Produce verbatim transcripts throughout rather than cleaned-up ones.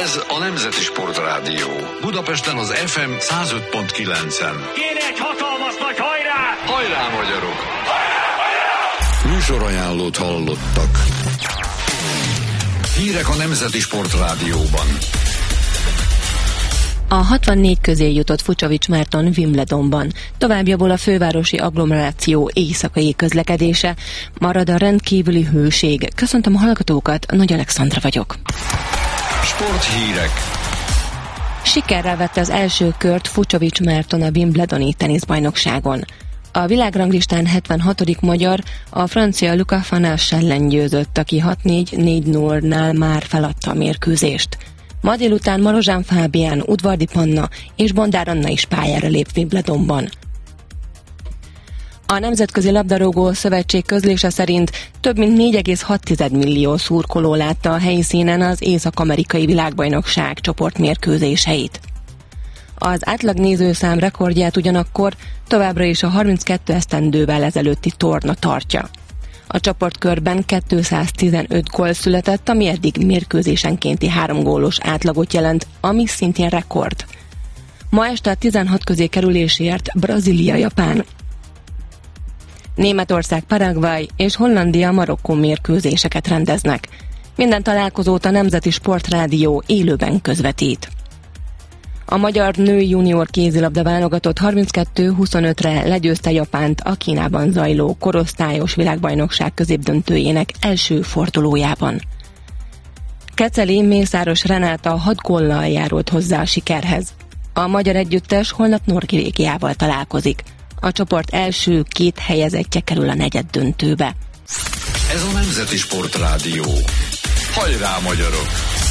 Ez a Nemzeti Sportrádió. Budapesten az ef em száz öt pont kilencen. Kéne egy hatalmas nagy hajrá! Hajrá, magyarok! Hajrá, hajrá! Műsorajánlót hallottak. Hírek a Nemzeti Sportrádióban. A hatvannégy közé jutott Fucsovics Márton Wimbledonban. Tovább javul a fővárosi agglomeráció éjszakai közlekedése. Marad a rendkívüli hőség. Köszöntöm a hallgatókat, Nagy Alexandra vagyok. Sporthírek. Sikerrel vette az első kört Fucsovics Márton a Wimbledoni teniszbajnokságon. A világranglistán hetvenhatodik magyar, a francia Luca Fanás ellen győzött, aki hat négy négy nullnál már feladta a mérkőzést. Ma délután Marozsán Fábián, Udvardi Panna és Bondár Anna is pályára lép Wimbledonban. A Nemzetközi Labdarúgó Szövetség közlése szerint több mint négy egész hat millió szurkoló látta a helyszínen az észak-amerikai világbajnokság csoportmérkőzéseit. Az átlag nézőszám rekordját ugyanakkor továbbra is a harminckettő esztendővel ezelőtti torna tartja. A csoportkörben kétszáztizenöt gól született, ami eddig mérkőzésenkénti három gólos átlagot jelent, ami szintén rekord. Ma este a tizenhat közé kerülésért Brazília-Japán, Németország, Paraguay és Hollandia, Marokkó mérkőzéseket rendeznek. Minden találkozót a Nemzeti Sportrádió élőben közvetít. A magyar női junior kézilabda válogatott harminckettő huszonötre legyőzte Japánt a Kínában zajló korosztályos világbajnokság középdöntőjének első fordulójában. Keceli Mészáros Renáta hat góllal járult hozzá a sikerhez. A magyar együttes holnap Norvégiával találkozik. A csoport első két helyezettje kerül a negyeddöntőbe. Ez a Nemzeti Sportrádió. Hajrá, magyarok!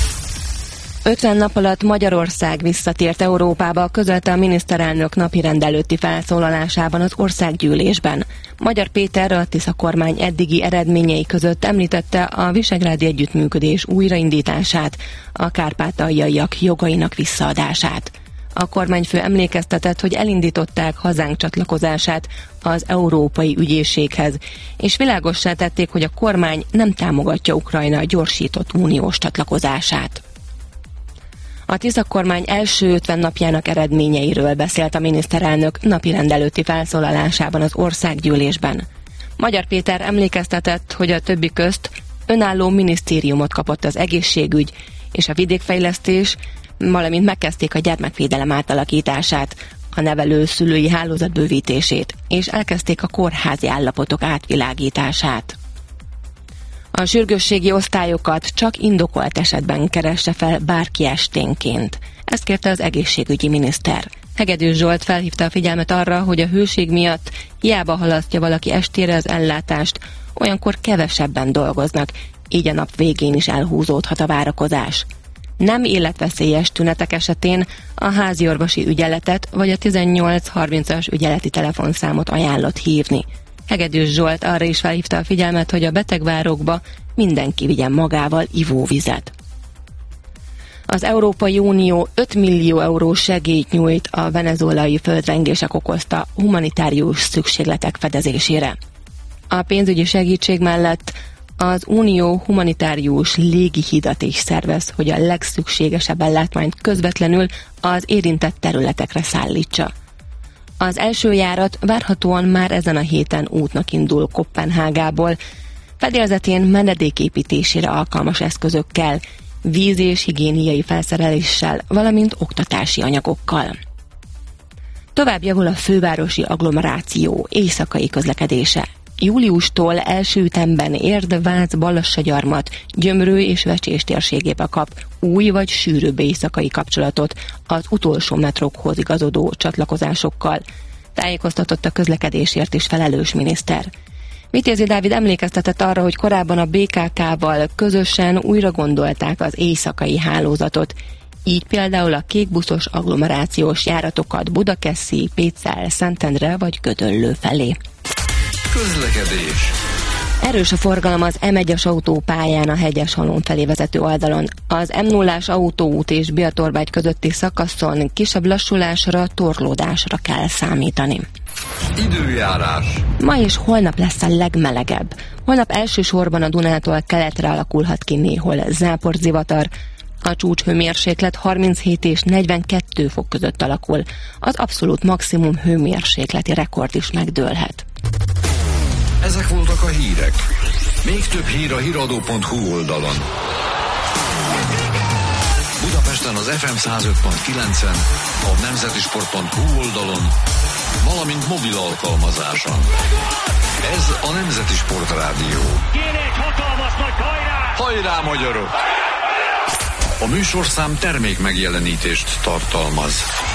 ötven nap alatt Magyarország visszatért Európába, közölte a miniszterelnök napirend előtti felszólalásában az országgyűlésben. Magyar Péter a Tisza kormány eddigi eredményei között említette a visegrádi együttműködés újraindítását, a kárpátaljaiak jogainak visszaadását. A kormányfő emlékeztetett, hogy elindították hazánk csatlakozását az Európai Ügyészséghez, és világossá tették, hogy a kormány nem támogatja Ukrajna gyorsított uniós csatlakozását. A Tisza kormány első ötven napjának eredményeiről beszélt a miniszterelnök napirend előtti felszólalásában az országgyűlésben. Magyar Péter emlékeztetett, hogy a többi közt önálló minisztériumot kapott az egészségügy és a vidékfejlesztés, valamint megkezdték a gyermekvédelem átalakítását, a nevelő-szülői hálózat bővítését, és elkezdték a kórházi állapotok átvilágítását. A sürgősségi osztályokat csak indokolt esetben keresse fel bárki esténként. Ezt kérte az egészségügyi miniszter. Hegedűs Zsolt felhívta a figyelmet arra, hogy a hőség miatt hiába halasztja valaki estére az ellátást, olyankor kevesebben dolgoznak, így a nap végén is elhúzódhat a várakozás. Nem életveszélyes tünetek esetén a háziorvosi ügyeletet vagy a tizennyolc harmincas ügyeleti telefonszámot ajánlott hívni. Hegedűs Zsolt arra is felhívta a figyelmet, hogy a betegvárokba mindenki vigyen magával ivóvizet. Az Európai Unió öt millió eurós segélyt nyújt a venezuelai földrengések okozta humanitárius szükségletek fedezésére. A pénzügyi segítség mellett az Unió humanitárius légihidat is szervez, hogy a legszükségesebb ellátmányt közvetlenül az érintett területekre szállítsa. Az első járat várhatóan már ezen a héten útnak indul Koppenhágából, fedélzetén menedéképítésére alkalmas eszközökkel, víz- és higiéniai felszereléssel, valamint oktatási anyagokkal. Tovább javul a fővárosi agglomeráció éjszakai közlekedése. Júliustól első ütemben Érd, Vác, Balassagyarmat, Gyömrő és Vecsés térségébe kap új vagy sűrűbb éjszakai kapcsolatot az utolsó metrókhoz igazodó csatlakozásokkal, tájékoztatott a közlekedésért is felelős miniszter. Vitézi Dávid emlékeztetett arra, hogy korábban a bé ká ká-val közösen újra gondolták az éjszakai hálózatot, így például a kékbuszos agglomerációs járatokat Budakeszi, Pécsel, Szentendre vagy Gödöllő felé. Közlekedés. Erős a forgalom az em egyes autópályán a Hegyeshalom felé vezető oldalon. Az em nullás autóút és Biatorbágy közötti szakaszon kisebb lassulásra, torlódásra kell számítani. Időjárás. Ma és holnap lesz a legmelegebb. Holnap elsősorban a Dunától keletre alakulhat ki néhol záporzivatar, A csúcshőmérséklet harminchét és negyvenkettő fok között alakul. Az abszolút maximum hőmérsékleti rekord is megdőlhet. Ezek voltak a hírek. Még több hír a híradó pont hu oldalon. Budapesten az ef em száz öt pont kilencen, a nemzetisport pont hu oldalon, valamint mobil alkalmazáson. Ez a Nemzeti Sport Rádió. Kéne egy hatalmas nagy hajrá! Hajrá, magyarok! A műsorszám termék megjelenítést tartalmaz.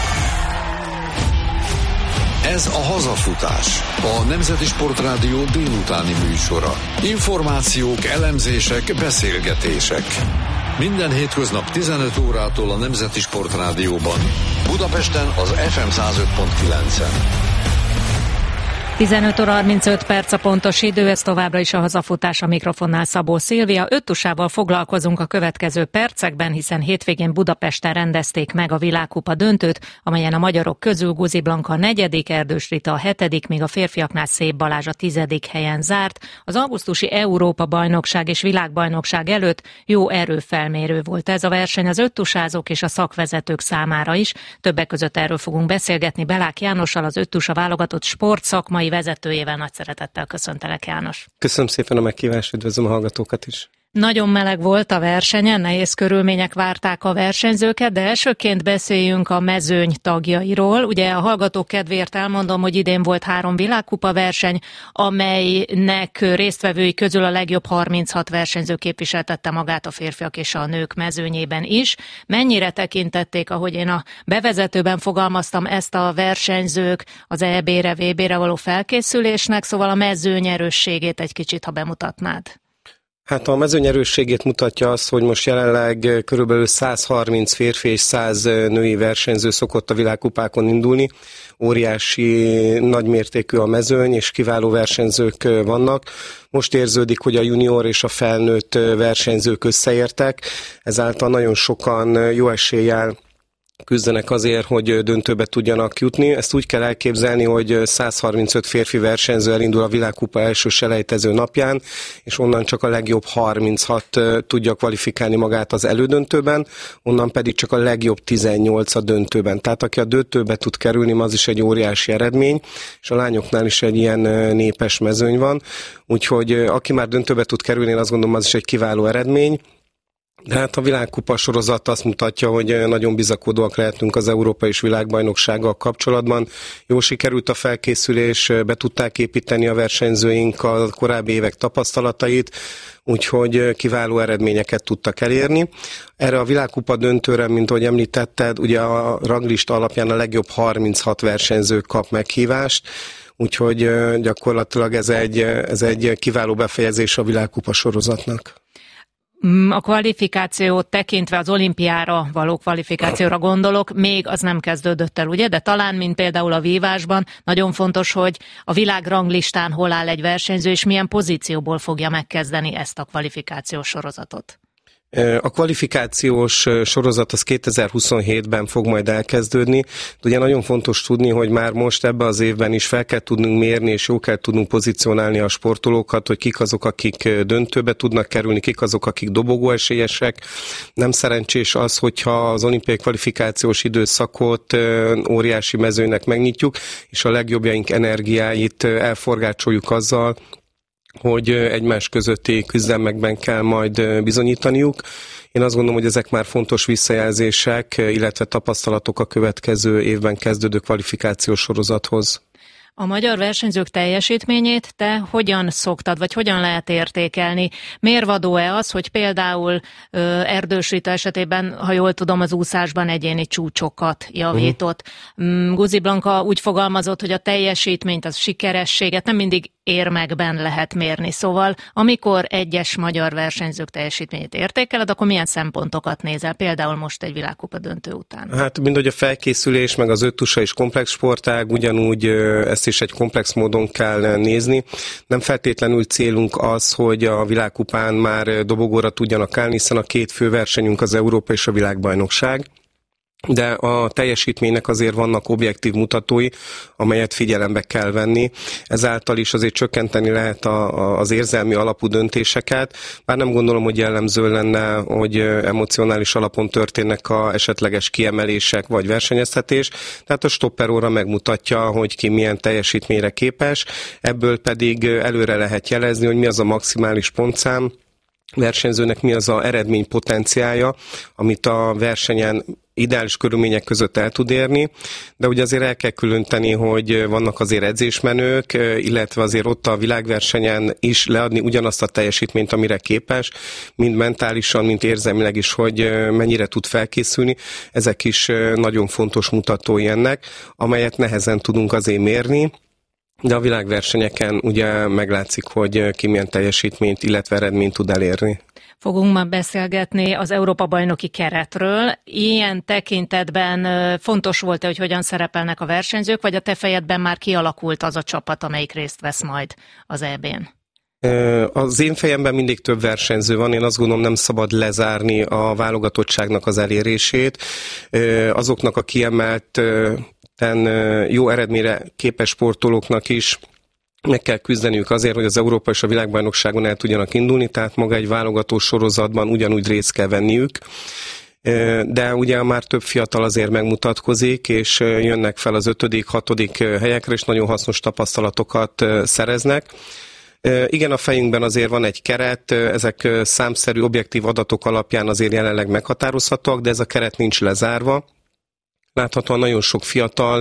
Ez a Hazafutás, a Nemzeti Sport Rádió délutáni műsora. Információk, elemzések, beszélgetések. Minden hétköznap tizenöt órától a Nemzeti Sport Rádióban. Budapesten az ef em száz öt pont kilencen. tizenöt óra harmincöt perc a pontos idő, ez továbbra is a Hazafutás, a mikrofonnál Szabó Szilvia. Öttusával foglalkozunk a következő percekben, hiszen hétvégén Budapesten rendezték meg a világkupa döntőt, amelyen a magyarok közül Guzi Blanka a negyedik, Erdős Rita a hetedik, míg a férfiaknál Szép Balázs a tizedik helyen zárt. Az augusztusi Európa-bajnokság és világbajnokság előtt jó erőfelmérő volt ez a verseny az öttusázók és a szakvezetők számára is. Többek között erről fogunk beszélgetni Belák Jánossal, az öttusa válogatott sportszakmai vezetőjével. Nagy szeretettel köszöntelek, János. Köszönöm szépen a meghívást, üdvözlöm a hallgatókat is. Nagyon meleg volt a versenyen, nehéz körülmények várták a versenyzőket, de elsőként beszéljünk a mezőny tagjairól. Ugye a hallgatók kedvéért elmondom, hogy idén volt három világkupa verseny, amelynek résztvevői közül a legjobb harminchat versenyző képviseltette magát a férfiak és a nők mezőnyében is. Mennyire tekintették, ahogy én a bevezetőben fogalmaztam, ezt a versenyzők az é bé-re, vé bé-re való felkészülésnek, szóval a mezőny erősségét egy kicsit, ha bemutatnád. Hát a mezőny erősségét mutatja az, hogy most jelenleg körülbelül száz harminc férfi és száz női versenyző szokott a világkupákon indulni. Óriási, nagymértékű a mezőny, és kiváló versenyzők vannak. Most érződik, hogy a junior és a felnőtt versenyzők összeértek, ezáltal nagyon sokan jó eséllyel küzdenek azért, hogy döntőbe tudjanak jutni. Ezt úgy kell elképzelni, hogy száz harmincöt férfi versenyző elindul a világkupa első selejtező napján, és onnan csak a legjobb harminchat tudja kvalifikálni magát az elődöntőben, onnan pedig csak a legjobb tizennyolc a döntőben. Tehát aki a döntőbe tud kerülni, az is egy óriási eredmény, és a lányoknál is egy ilyen népes mezőny van. Úgyhogy aki már döntőbe tud kerülni, én azt gondolom, az is egy kiváló eredmény. De hát a világkupa sorozat azt mutatja, hogy nagyon bizakodóak lehetünk az Európa és világbajnoksággal kapcsolatban. Jól sikerült a felkészülés, be tudták építeni a versenyzőink a korábbi évek tapasztalatait, úgyhogy kiváló eredményeket tudtak elérni. Erre a világkupa döntőre, mint ahogy említetted, ugye a ranglista alapján a legjobb harminchat versenyző kap meghívást, úgyhogy gyakorlatilag ez egy, ez egy kiváló befejezés a világkupa sorozatnak. A kvalifikációt tekintve, az olimpiára való kvalifikációra gondolok, még az nem kezdődött el, ugye? De talán, mint például a vívásban, nagyon fontos, hogy a világranglistán hol áll egy versenyző, és milyen pozícióból fogja megkezdeni ezt a kvalifikációs sorozatot. A kvalifikációs sorozat az kétezer-huszonhétben fog majd elkezdődni, de ugye nagyon fontos tudni, hogy már most ebben az évben is fel kell tudnunk mérni, és jó kell tudnunk pozícionálni a sportolókat, hogy kik azok, akik döntőbe tudnak kerülni, kik azok, akik dobogó esélyesek. Nem szerencsés az, hogyha az olimpiai kvalifikációs időszakot óriási mezőnek megnyitjuk, és a legjobbjaink energiáit elforgácsoljuk azzal, hogy egymás közötti küzdelmekben kell majd bizonyítaniuk. Én azt gondolom, hogy ezek már fontos visszajelzések, illetve tapasztalatok a következő évben kezdődő kvalifikációs sorozathoz. A magyar versenyzők teljesítményét te hogyan szoktad, vagy hogyan lehet értékelni? Mérvadó-e az, hogy például Erdős Rita esetében, ha jól tudom, az úszásban egyéni csúcsokat javított. Uh-huh. Guzi Blanka úgy fogalmazott, hogy a teljesítményt, az sikerességet nem mindig érmekben lehet mérni. Szóval, amikor egyes magyar versenyzők teljesítményét értékeled, akkor milyen szempontokat nézel? Például most egy világkupa döntő után. Hát mindegy, a felkészülés, meg az öttusa és komplex sportág, ugyanúgy ezt is egy komplex módon kell nézni. Nem feltétlenül célunk az, hogy a világkupán már dobogóra tudjanak állni, hiszen a két fő versenyünk az Európa és a világbajnokság. de a teljesítménynek azért vannak objektív mutatói, amelyet figyelembe kell venni. Ezáltal is azért csökkenteni lehet a, a, az érzelmi alapú döntéseket. Bár nem gondolom, hogy jellemző lenne, hogy emocionális alapon történnek a esetleges kiemelések vagy versenyeztetés. Tehát a stopperóra megmutatja, hogy ki milyen teljesítményre képes. Ebből pedig előre lehet jelezni, hogy mi az a maximális pontszám, versenyzőnek mi az a eredmény potenciálja, amit a versenyen ideális körülmények között el tud érni, de ugye azért el kell különteni, hogy vannak azért edzésmenők, illetve azért ott a világversenyen is leadni ugyanazt a teljesítményt, amire képes, mind mentálisan, mind érzelmileg is, hogy mennyire tud felkészülni. Ezek is nagyon fontos mutatói ennek, amelyet nehezen tudunk azért mérni, de a világversenyeken ugye meglátszik, hogy ki milyen teljesítményt, illetve eredményt tud elérni. Fogunk ma beszélgetni az Európa-bajnoki keretről. Ilyen tekintetben fontos volt-e, hogy hogyan szerepelnek a versenyzők, vagy a te fejedben már kialakult az a csapat, amelyik részt vesz majd az é bén? Az én fejemben mindig több versenyző van, én azt gondolom, nem szabad lezárni a válogatottságnak az elérését. Azoknak a kiemelt jó eredményre képes sportolóknak is meg kell küzdeniük azért, hogy az Európa és a világbajnokságon el tudjanak indulni, tehát maga egy válogató sorozatban ugyanúgy részt kell venniük. De ugye már több fiatal azért megmutatkozik, és jönnek fel az ötödik, hatodik helyekre, és nagyon hasznos tapasztalatokat szereznek. Igen, a fejünkben azért van egy keret, ezek számszerű, objektív adatok alapján azért jelenleg meghatározhatóak, de ez a keret nincs lezárva. Láthatóan nagyon sok fiatal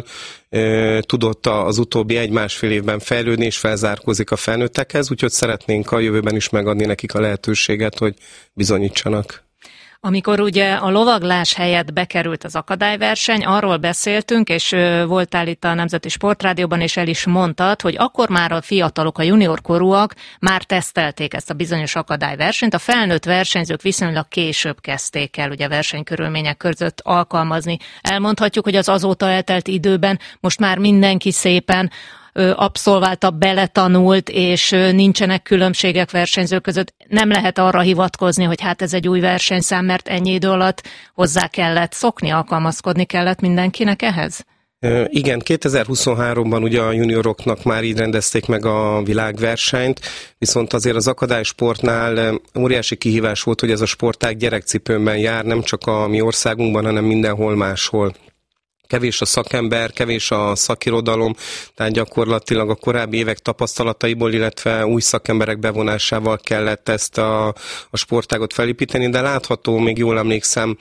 e, tudott az utóbbi egy-másfél évben fejlődni, és felzárkózik a felnőttekhez, úgyhogy szeretnénk a jövőben is megadni nekik a lehetőséget, hogy bizonyítsanak. Amikor ugye a lovaglás helyett bekerült az akadályverseny, arról beszéltünk, és voltál itt a Nemzeti Sportrádióban, és el is mondtad, hogy akkor már a fiatalok, a junior korúak már tesztelték ezt a bizonyos akadályversenyt, a felnőtt versenyzők viszonylag később kezdték el ugye versenykörülmények között alkalmazni. Elmondhatjuk, hogy az azóta eltelt időben most már mindenki szépen abszolválta, beletanult, és nincsenek különbségek versenyzők között. Nem lehet arra hivatkozni, hogy hát ez egy új versenyszám, mert ennyi idő alatt hozzá kellett szokni, alkalmazkodni kellett mindenkinek ehhez? Igen, kétezer-huszonháromban ugye a junioroknak már így rendezték meg a világversenyt, viszont azért az akadálysportnál óriási kihívás volt, hogy ez a sportág gyerekcipőmben jár, nem csak a mi országunkban, hanem mindenhol máshol. Kevés a szakember, kevés a szakirodalom, tehát gyakorlatilag a korábbi évek tapasztalataiból, illetve új szakemberek bevonásával kellett ezt a, a sportágot felépíteni, de látható, még jól emlékszem,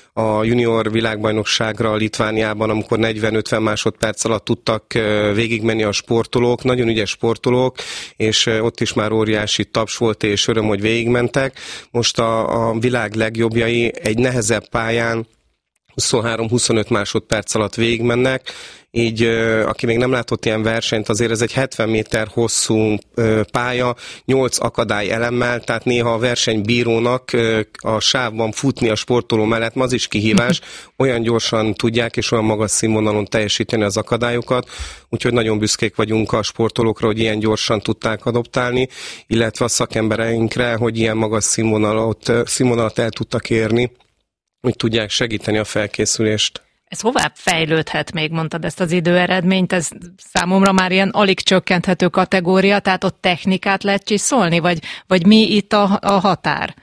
a junior világbajnokságra Litvániában, amikor negyven-ötven másodperc alatt tudtak végigmenni a sportolók, nagyon ügyes sportolók, és ott is már óriási taps volt és öröm, hogy végigmentek. Most a, a világ legjobbjai egy nehezebb pályán huszonhárom-huszonöt másodperc alatt végigmennek, így aki még nem látott ilyen versenyt, azért ez egy hetven méter hosszú pálya, nyolc akadály elemmel, tehát néha a versenybírónak a sávban futni a sportoló mellett, az is kihívás, olyan gyorsan tudják és olyan magas színvonalon teljesíteni az akadályokat, úgyhogy nagyon büszkék vagyunk a sportolókra, hogy ilyen gyorsan tudták adoptálni, illetve a szakembereinkre, hogy ilyen magas színvonalat, színvonalat el tudtak érni, hogy tudják segíteni a felkészülést. Ez hová fejlődhet még, mondtad ezt az időeredményt, ez számomra már ilyen alig csökkenthető kategória, tehát ott technikát lehet csiszolni, vagy, vagy mi itt a, a határ?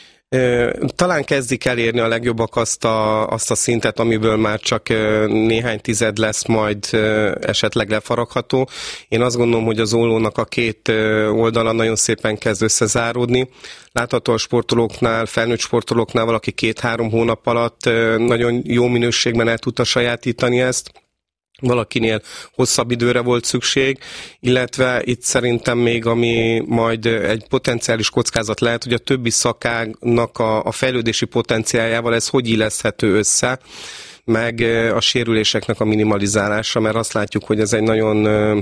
Talán kezdik elérni a legjobbak azt a, azt a szintet, amiből már csak néhány tized lesz majd esetleg lefaragható. Én azt gondolom, hogy az ollónak a két oldala nagyon szépen kezd összezáródni. Látható a sportolóknál, felnőtt sportolóknál valaki két-három hónap alatt nagyon jó minőségben el tudta sajátítani ezt. Valakinél hosszabb időre volt szükség, illetve itt szerintem még ami majd egy potenciális kockázat lehet, hogy a többi szakágnak a, a fejlődési potenciáljával ez hogy illeszthető össze, meg a sérüléseknek a minimalizálása, mert azt látjuk, hogy ez egy nagyon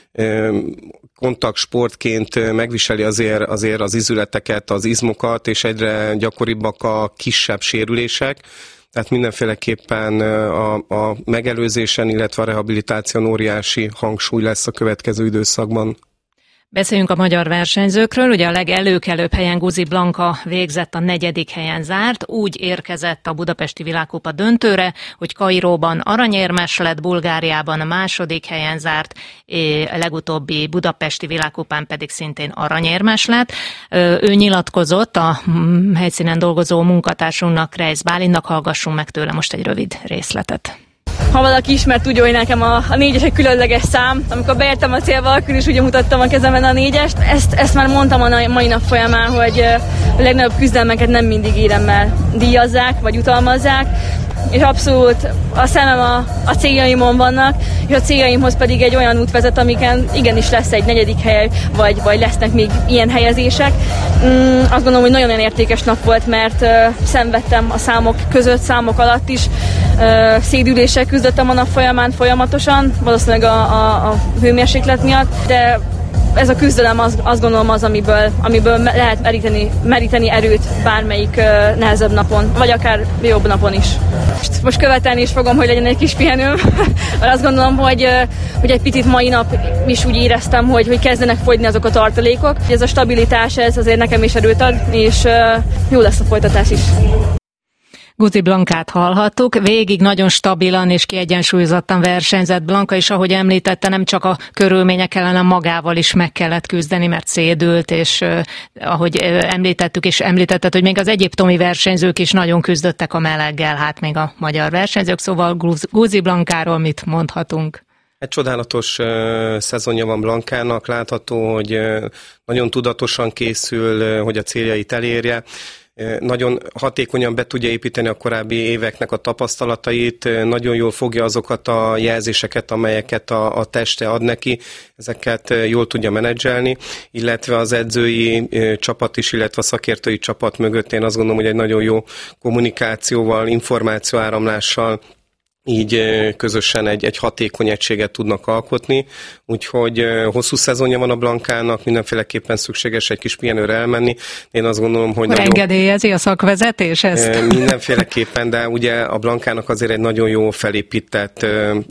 kontaktsportként megviseli azért, azért az izületeket, az izmokat, és egyre gyakoribbak a kisebb sérülések. Tehát mindenféleképpen a, a megelőzésen, illetve a rehabilitáción óriási hangsúly lesz a következő időszakban. Beszéljünk a magyar versenyzőkről. Ugye a legelőkelőbb helyen Guzi Blanka végzett, a negyedik helyen zárt. Úgy érkezett a budapesti világkupa döntőre, hogy Kairóban aranyérmes lett, Bulgáriában a második helyen zárt, a legutóbbi budapesti világkupán pedig szintén aranyérmes lett. Ő nyilatkozott a helyszínen dolgozó munkatársunknak, Kreisz Bálintnak, hallgassunk meg tőle most egy rövid részletet. Ha valaki ismer, tudja, hogy nekem a, a négyes egy különleges szám. Amikor beértem a célba, akkor is ugye mutattam a kezemben a négyest. Ezt, ezt már mondtam a mai nap folyamán, hogy a legnagyobb küzdelmeket nem mindig éremmel díjazzák, vagy utalmazzák. És abszolút a szemem a, a céljaimon vannak, és a céljaimhoz pedig egy olyan út vezet, amiken igenis lesz egy negyedik hely, vagy, vagy lesznek még ilyen helyezések. Mm, azt gondolom, hogy nagyon értékes nap volt, mert uh, szenvedtem a számok között, számok alatt is. Uh, szédüléssel küzdöttem a nap folyamán folyamatosan, valószínűleg a, a, a hőmérséklet miatt, de ez a küzdelem az, azt gondolom az, amiből, amiből lehet meríteni, meríteni erőt bármelyik uh, nehezebb napon, vagy akár jobb napon is. Most, most követelni is fogom, hogy legyen egy kis pihenőm, mert azt gondolom, hogy, uh, hogy egy picit mai nap is úgy éreztem, hogy, hogy kezdenek fogyni azok a tartalékok. Ez a stabilitás, ez azért nekem is erőt ad, és uh, jó lesz a folytatás is. Guzi Blankát hallhattuk, végig nagyon stabilan és kiegyensúlyozottan versenyzett Blanka, és ahogy említette, nem csak a körülmények ellen, hanem magával is meg kellett küzdeni, mert szédült, és uh, ahogy említettük, és említetted, hogy még az egyiptomi versenyzők is nagyon küzdöttek a meleggel, hát még a magyar versenyzők, szóval Guzi Blankáról mit mondhatunk? Egy csodálatos uh, szezonja van Blankának, látható, hogy uh, nagyon tudatosan készül, uh, hogy a céljait elérje. Nagyon hatékonyan be tudja építeni a korábbi éveknek a tapasztalatait, nagyon jól fogja azokat a jelzéseket, amelyeket a, a teste ad neki, ezeket jól tudja menedzselni, illetve az edzői csapat is, illetve a szakértői csapat mögött én azt gondolom, hogy egy nagyon jó kommunikációval, információáramlással így közösen egy, egy hatékony egységet tudnak alkotni, úgyhogy hosszú szezonja van a Blankának, mindenféleképpen szükséges egy kis pihenőre elmenni. Én azt gondolom, hogy... Nagyon... Engedélyezi a szakvezetés ezt? Mindenféleképpen, de ugye a Blankának azért egy nagyon jó felépített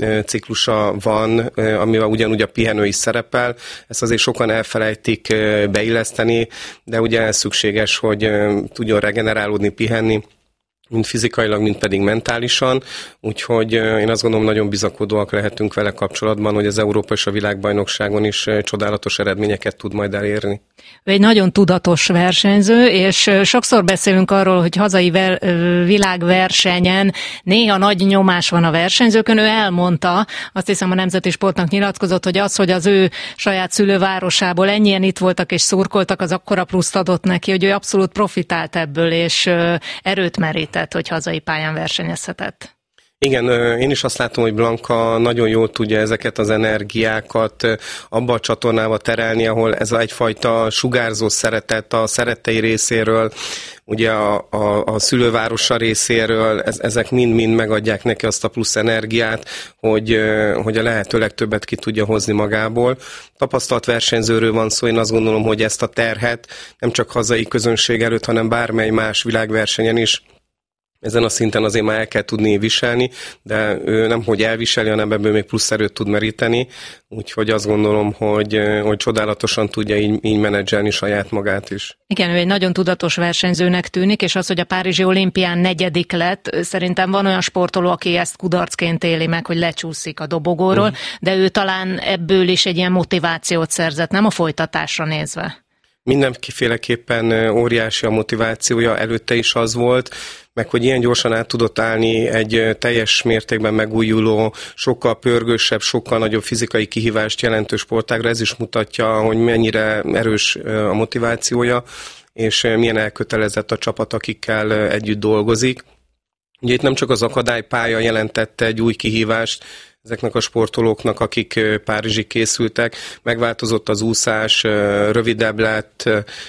ciklusa van, amivel ugyanúgy a pihenő is szerepel. Ezt azért sokan elfelejtik beilleszteni, de ugye szükséges, hogy tudjon regenerálódni, pihenni, mind fizikailag, mind pedig mentálisan, úgyhogy én azt gondolom, nagyon bizakodóak lehetünk vele kapcsolatban, hogy az Európa és a világbajnokságon is csodálatos eredményeket tud majd elérni. Ő egy nagyon tudatos versenyző, és sokszor beszélünk arról, hogy hazai ver- világversenyen néha nagy nyomás van a versenyzőkön. Ő elmondta, azt hiszem a Nemzeti Sportnak nyilatkozott, hogy az, hogy az ő saját szülővárosából ennyien itt voltak és szurkoltak, az akkora pluszt adott neki, hogy ő abszolút profitált ebből, és erőt merített, hogy hazai pályán versenyezhetett. Igen, én is azt látom, hogy Blanka nagyon jól tudja ezeket az energiákat abba a csatornába terelni, ahol ez egyfajta sugárzó szeretet a szerettei részéről, ugye a, a, a szülővárosa részéről, ez, ezek mind-mind megadják neki azt a plusz energiát, hogy, hogy a lehető legtöbbet ki tudja hozni magából. Tapasztalt versenyzőről van szó, én azt gondolom, hogy ezt a terhet nem csak hazai közönség előtt, hanem bármely más világversenyen is ezen a szinten azért már el kell tudni viselni, de ő nem hogy elviseli, hanem ebből még plusz erőt tud meríteni, úgyhogy azt gondolom, hogy, hogy csodálatosan tudja így, így menedzselni saját magát is. Igen, ő egy nagyon tudatos versenyzőnek tűnik, és az, hogy a Párizsi olimpián negyedik lett, szerintem van olyan sportoló, aki ezt kudarcként éli meg, hogy lecsúszik a dobogóról, uh. de ő talán ebből is egy ilyen motivációt szerzett, nem a folytatásra nézve. Mindenféleképpen óriási a motivációja, előtte is az volt, meg hogy ilyen gyorsan át tudott állni egy teljes mértékben megújuló, sokkal pörgősebb, sokkal nagyobb fizikai kihívást jelentő sportágra. Ez is mutatja, hogy mennyire erős a motivációja, és milyen elkötelezett a csapat, akikkel együtt dolgozik. Ugye itt nem csak az akadálypálya jelentette egy új kihívást ezeknek a sportolóknak, akik Párizsig készültek, megváltozott az úszás, rövidebb lett,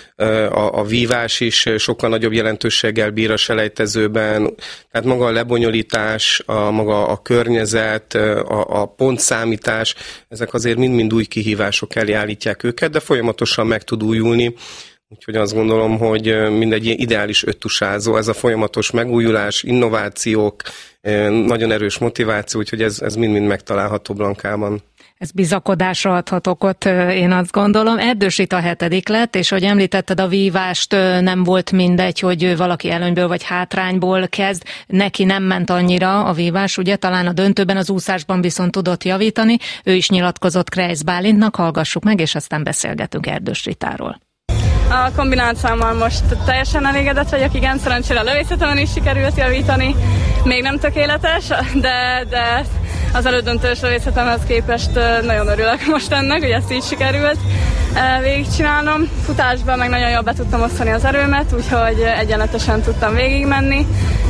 a, a vívás is sokkal nagyobb jelentőséggel bír a selejtezőben, tehát maga a lebonyolítás, a, maga a környezet, a, a pontszámítás, ezek azért mind-mind új kihívások elé állítják őket, de folyamatosan meg tud újulni. Úgyhogy azt gondolom, hogy mindegy ilyen ideális öttusázó, ez a folyamatos megújulás, innovációk, nagyon erős motiváció, úgyhogy ez, ez mind-mind megtalálható Blankában. Ez bizakodásra adhat okot, én azt gondolom. Erdős Rita hetedik lett, és ahogy említetted, a vívást nem volt mindegy, hogy valaki előnyből vagy hátrányból kezd. Neki nem ment annyira a vívás, ugye talán a döntőben, az úszásban viszont tudott javítani. Ő is nyilatkozott Kreisz Bálintnak, hallgassuk meg, és aztán beszélgetünk Erdős Ritáról. A kombinált számmal most teljesen elégedett vagyok, igen, szerencsére a lövészetemen is sikerült javítani. Még nem tökéletes, de, de az elődöntős lövészetemhez képest nagyon örülök most ennek, hogy ezt így sikerült végigcsinálnom. Futásban meg nagyon jól be tudtam osztani az erőmet, úgyhogy egyenletesen tudtam végigmenni.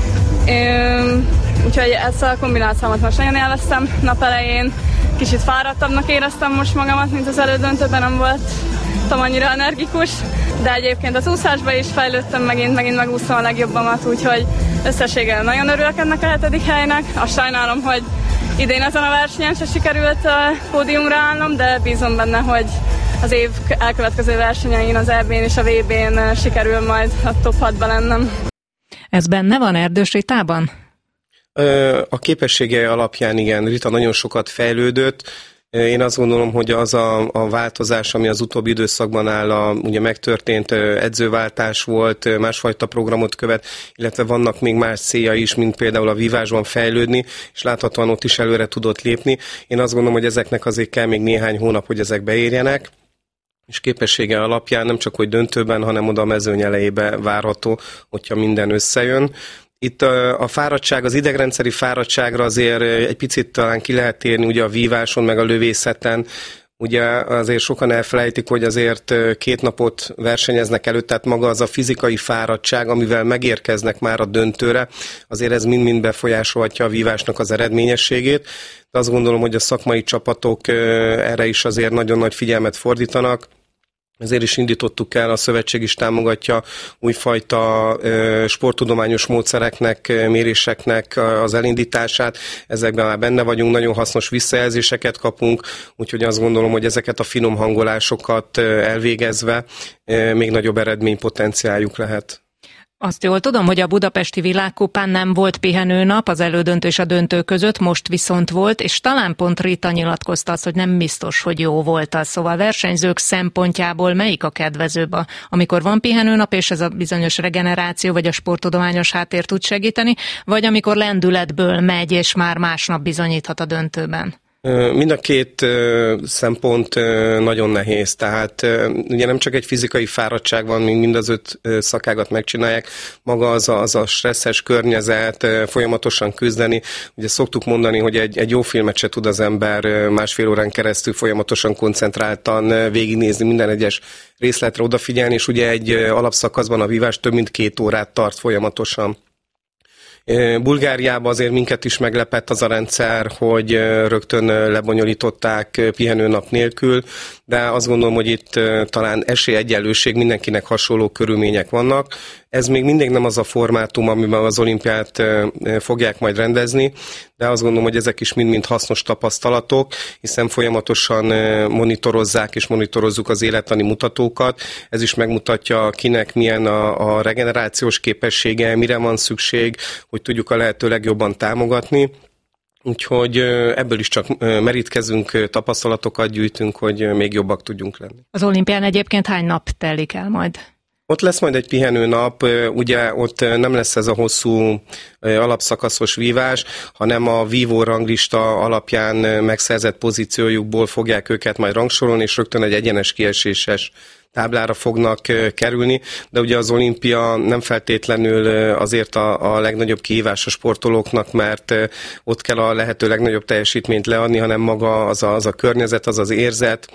Úgyhogy ezt a kombinált számot most nagyon élveztem nap elején. Kicsit fáradtabbnak éreztem most magamat, mint az elődöntőben, nem volt annyira energikus, de egyébként az úszásban is fejlődtem, megint, megint megúsztam a legjobbamat, úgyhogy összességgel nagyon örülök ennek a hetedik helynek. Azt sajnálom, hogy idén ezen a versenyen se sikerült a pódiumra állnom, de bízom benne, hogy az év elkövetkező versenyein, az é bén és a vé bén sikerül majd a top hatba lennem. Ez benne van Erdős Ritában? A képessége alapján igen, Rita nagyon sokat fejlődött. Én azt gondolom, hogy az a, a változás, ami az utóbbi időszakban áll, a, ugye megtörtént edzőváltás volt, másfajta programot követ, illetve vannak még más célja is, mint például a vívásban fejlődni, és láthatóan ott is előre tudott lépni. Én azt gondolom, hogy ezeknek azért kell még néhány hónap, hogy ezek beérjenek, és képessége alapján nem csak hogy döntőben, hanem oda a mezőny elejébe várható, hogyha minden összejön. Itt a, a fáradtság, az idegrendszeri fáradtságra azért egy picit talán ki lehet térni ugye a víváson, meg a lövészeten. Ugye azért sokan elfelejtik, hogy azért két napot versenyeznek előtt, tehát maga az a fizikai fáradtság, amivel megérkeznek már a döntőre, azért ez mind-mind befolyásolhatja a vívásnak az eredményességét. De azt gondolom, hogy a szakmai csapatok erre is azért nagyon nagy figyelmet fordítanak. Ezért is indítottuk el, a szövetség is támogatja újfajta sporttudományos módszereknek, méréseknek az elindítását. Ezekben már benne vagyunk, nagyon hasznos visszajelzéseket kapunk, úgyhogy azt gondolom, hogy ezeket a finom hangolásokat elvégezve még nagyobb eredménypotenciáljuk lehet. Azt jól tudom, hogy a budapesti világkupán nem volt pihenőnap az elődöntő és a döntő között, most viszont volt, és talán pont Rita nyilatkozta azt, hogy nem biztos, hogy jó volt az. Szóval versenyzők szempontjából melyik a kedvezőbb, amikor van pihenőnap, és ez a bizonyos regeneráció vagy a sporttudományos háttér tud segíteni, vagy amikor lendületből megy, és már másnap bizonyíthat a döntőben? Mind a két szempont nagyon nehéz, tehát ugye nem csak egy fizikai fáradtság van, mint mind az öt szakágat megcsinálják, maga az a, az a stresszes környezet, folyamatosan küzdeni. Ugye szoktuk mondani, hogy egy, egy jó filmet se tud az ember másfél órán keresztül folyamatosan koncentráltan végignézni, minden egyes részletre odafigyelni, és ugye egy alapszakaszban a vívás több mint két órát tart folyamatosan. Bulgáriában azért minket is meglepett az a rendszer, hogy rögtön lebonyolították pihenőnap nélkül, de azt gondolom, hogy itt talán esélyegyenlőség, mindenkinek hasonló körülmények vannak. Ez még mindig nem az a formátum, amiben az olimpiát fogják majd rendezni, de azt gondolom, hogy ezek is mind-mind hasznos tapasztalatok, hiszen folyamatosan monitorozzák és monitorozzuk az élettani mutatókat. Ez is megmutatja, kinek milyen a, a regenerációs képessége, mire van szükség, hogy tudjuk a lehető legjobban támogatni. Úgyhogy ebből is csak merítkezünk, tapasztalatokat gyűjtünk, hogy még jobbak tudjunk lenni. Az olimpián egyébként hány nap telik el majd? Ott lesz majd egy pihenőnap, ugye ott nem lesz ez a hosszú alapszakaszos vívás, hanem a vívó ranglista alapján megszerzett pozíciójukból fogják őket majd rangsorolni, és rögtön egy egyenes kieséses táblára fognak kerülni, de ugye az olimpia nem feltétlenül azért a, a legnagyobb kihívás a sportolóknak, mert ott kell a lehető legnagyobb teljesítményt leadni, hanem maga az a, az a környezet, az az érzet,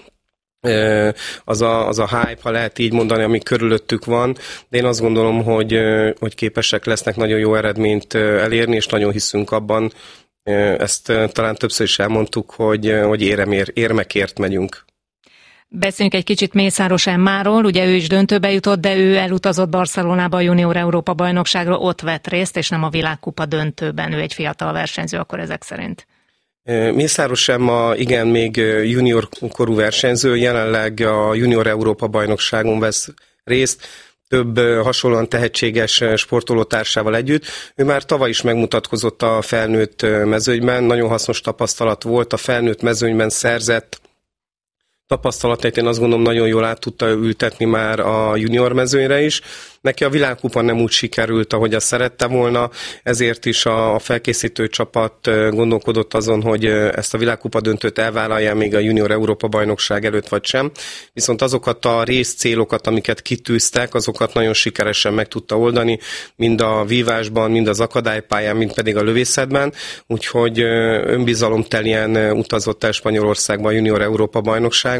az a, az a hype, ha lehet így mondani, ami körülöttük van, de én azt gondolom, hogy, hogy képesek lesznek nagyon jó eredményt elérni, és nagyon hiszünk abban, ezt talán többször is elmondtuk, hogy, hogy éremér, érmekért megyünk. Beszéljünk egy kicsit Mészáros Emmáról, ugye ő is döntőbe jutott, de ő elutazott Barcelonába a Junior Európa bajnokságra, ott vett részt, és nem a világkupa döntőben, ő egy fiatal versenyző akkor ezek szerint. Mészáros Emma igen, még junior korú versenyző, jelenleg a Junior Európa bajnokságon vesz részt, több hasonlóan tehetséges sportolótársával együtt. Ő már tavaly is megmutatkozott a felnőtt mezőnyben, nagyon hasznos tapasztalat volt, a felnőtt mezőnyben szerzett tapasztalatait én azt gondolom nagyon jól át tudta ültetni már a junior mezőnyre is. Neki a világkupa nem úgy sikerült, ahogy azt szerette volna, ezért is a felkészítő csapat gondolkodott azon, hogy ezt a világkupa döntőt elvállalja még a junior Európa bajnokság előtt vagy sem. Viszont azokat a részcélokat, amiket kitűztek, azokat nagyon sikeresen meg tudta oldani, mind a vívásban, mind az akadálypályán, mind pedig a lövészetben. Úgyhogy önbizalomteljen utazott el Spanyolországba a junior Európa bajnokság,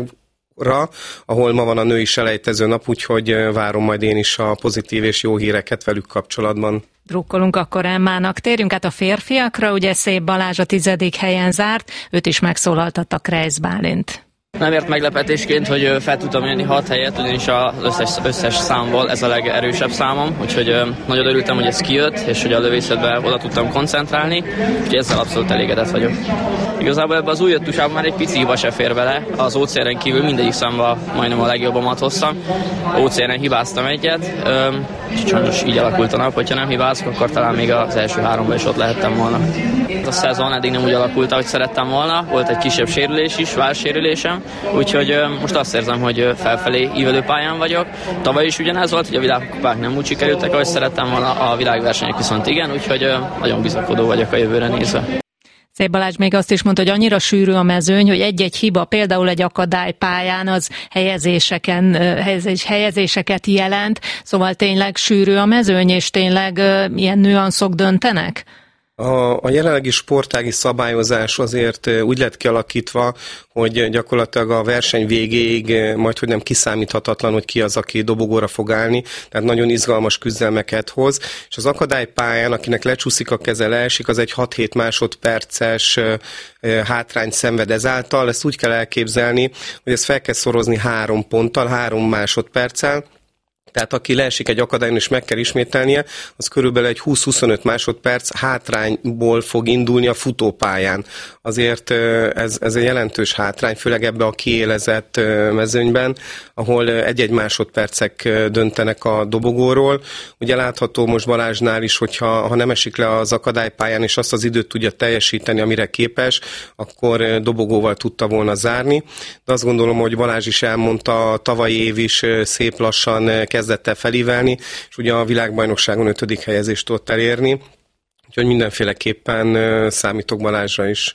ahol ma van a női selejtező nap, úgyhogy várom majd én is a pozitív és jó híreket velük kapcsolatban. Drukkolunk akkor Emmának. Térjünk át a férfiakra, ugye Szép Balázs a tizedik helyen zárt, őt is megszólaltatta Kreisz Bálint. Nem ért meglepetésként, hogy fel tudtam jönni hat helyet, ugyanis az összes, összes számból ez a legerősebb számom, úgyhogy nagyon örültem, hogy ez kijött, és hogy a lövészetben oda tudtam koncentrálni, úgyhogy ezzel abszolút elégedett vagyok. Igazából ebben az új öttusában már egy pici hiba se fér bele, az ó cé er-en kívül mindegyik számban majdnem a legjobbamat hoztam. ó cé er-en hibáztam egyet, és sajnos így alakult a nap, hogyha nem hibázok, akkor talán még az első háromban is ott lehettem volna. A szezon eddig nem úgy alakult, ahogy szerettem volna, volt egy kisebb sérülés is, válsérülésem, úgyhogy most azt érzem, hogy felfelé ívelő pályán vagyok. Tavaly is ugyanez volt, hogy a világkupák nem úgy sikerültek, ahogy szerettem volna, a világversenyek viszont igen, úgyhogy nagyon bizakodó vagyok a jövőre nézve. Szép Balázs még azt is mondta, hogy annyira sűrű a mezőny, hogy egy-egy hiba, például egy akadálypályán az helyezéseken, helyezés, helyezéseket jelent, szóval tényleg sűrű a mezőny, és tényleg ilyen nüanszok döntenek? A, a jelenlegi sportági szabályozás azért úgy lett kialakítva, hogy gyakorlatilag a verseny végéig majd, hogy nem kiszámíthatatlan, hogy ki az, aki dobogóra fog állni, tehát nagyon izgalmas küzdelmeket hoz, és az akadálypályán, akinek lecsúszik a keze, leesik, az egy hat-hét másodperces hátrányt szenved ezáltal. Ezt úgy kell elképzelni, hogy ezt fel kell szorozni három ponttal, három másodperccel. Tehát aki leesik egy akadályon és meg kell ismételnie, az körülbelül egy húsz-huszonöt másodperc hátrányból fog indulni a futópályán. Azért ez, ez egy jelentős hátrány, főleg ebbe a kiélezett mezőnyben, ahol egy-egy másodpercek döntenek a dobogóról. Ugye látható most Balázsnál is, hogyha ha nem esik le az akadálypályán, és azt az időt tudja teljesíteni, amire képes, akkor dobogóval tudta volna zárni. De azt gondolom, hogy Balázs is elmondta, a tavalyi év is szép lassan kezdett el felívelni, és ugye a világbajnokságon ötödik helyezést tudott elérni, úgyhogy mindenféleképpen számítok Balázsra is.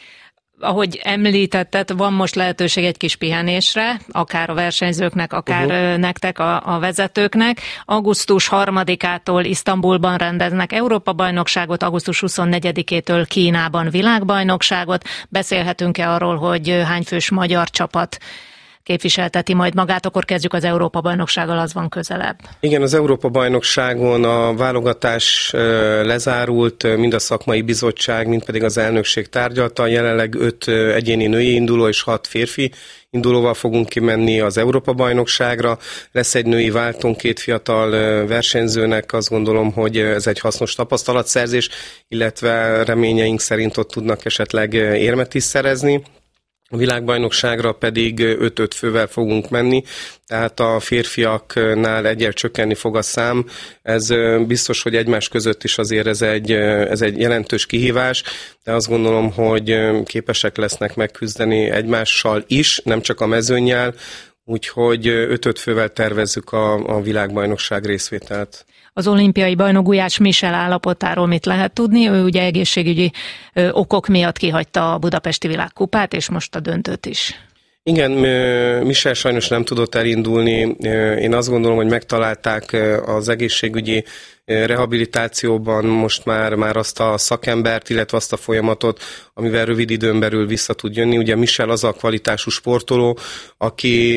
Ahogy említetted, van most lehetőség egy kis pihenésre, akár a versenyzőknek, akár uh-huh. nektek, a, a vezetőknek. augusztus harmadikától Isztambulban rendeznek Európa-bajnokságot, augusztus huszonnegyedikétől Kínában világbajnokságot. Beszélhetünk-e arról, hogy hány fős magyar csapat képviselteti majd magát, akkor kezdjük az Európa-bajnoksággal, az van közelebb. Igen, az Európa-bajnokságon a válogatás lezárult, mind a szakmai bizottság, mind pedig az elnökség tárgyalta. Jelenleg öt egyéni női induló és hat férfi indulóval fogunk kimenni az Európa-bajnokságra. Lesz egy női váltón, két fiatal versenyzőnek, azt gondolom, hogy ez egy hasznos tapasztalatszerzés, illetve reményeink szerint ott tudnak esetleg érmet is szerezni. A világbajnokságra pedig öt-öt fővel fogunk menni, tehát a férfiaknál egyel csökkenni fog a szám. Ez biztos, hogy egymás között is azért ez egy, ez egy jelentős kihívás, de azt gondolom, hogy képesek lesznek megküzdeni egymással is, nem csak a mezőnnyel, úgyhogy öt-öt fővel tervezzük a, a világbajnokság részvételt. Az olimpiai bajnok Gulyás Michel állapotáról mit lehet tudni? Ő ugye egészségügyi ö, okok miatt kihagyta a budapesti világkupát, és most a döntőt is. Igen, Michel sajnos nem tudott elindulni. Én azt gondolom, hogy megtalálták az egészségügyi rehabilitációban most már, már azt a szakembert, illetve azt a folyamatot, amivel rövid időn belül vissza tud jönni. Ugye Michel az a kvalitású sportoló, aki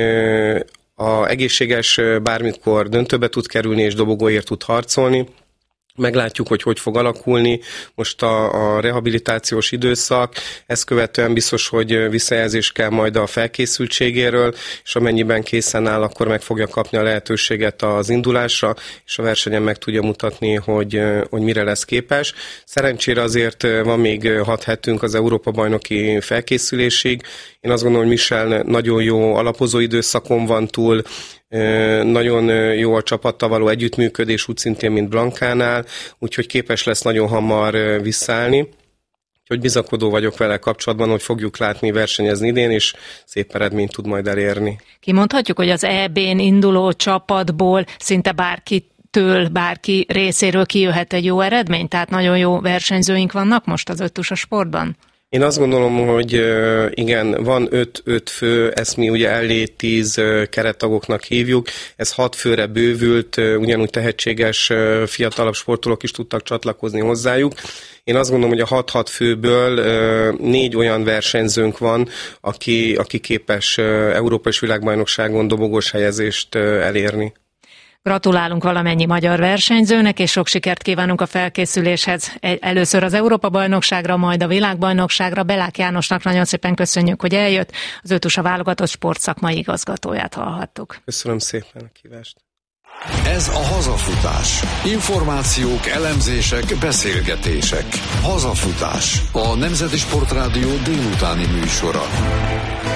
a egészséges bármikor döntőbe tud kerülni és dobogóért tud harcolni. Meglátjuk, hogy hogy fog alakulni most a, a rehabilitációs időszak. Ezt követően biztos, hogy visszajelzés kell majd a felkészültségéről, és amennyiben készen áll, akkor meg fogja kapni a lehetőséget az indulásra, és a versenyen meg tudja mutatni, hogy, hogy mire lesz képes. Szerencsére azért van még hat hetünk az Európa-bajnoki felkészülésig. Én azt gondolom, hogy Michel nagyon jó alapozó időszakon van túl, nagyon jó a csapattal való együttműködés, úgy szintén, mint Blankánál, úgyhogy képes lesz nagyon hamar visszaállni. Úgyhogy bizakodó vagyok vele kapcsolatban, hogy fogjuk látni versenyezni idén, és szép eredményt tud majd elérni. Kimondhatjuk, hogy az é bén induló csapatból szinte bárki től, bárki részéről kijöhet egy jó eredmény? Tehát nagyon jó versenyzőink vannak most az öttusa sportban? Én azt gondolom, hogy igen, van öt fő, ezt mi ugye elé tíz kerettagoknak hívjuk, ez hat főre bővült, ugyanúgy tehetséges fiatalabb sportolók is tudtak csatlakozni hozzájuk. Én azt gondolom, hogy a hat-hat főből négy olyan versenyzőnk van, aki, aki képes Európai és Világbajnokságon dobogós helyezést elérni. Gratulálunk valamennyi magyar versenyzőnek, és sok sikert kívánunk a felkészüléshez. Először az Európa-bajnokságra, majd a világbajnokságra. Belák Jánosnak nagyon szépen köszönjük, hogy eljött. Az öttusa válogatott sportszakmai igazgatóját hallhattuk. Köszönöm szépen a kívást. Ez a Hazafutás. Információk, elemzések, beszélgetések. Hazafutás. A Nemzeti Sportrádió délutáni műsora.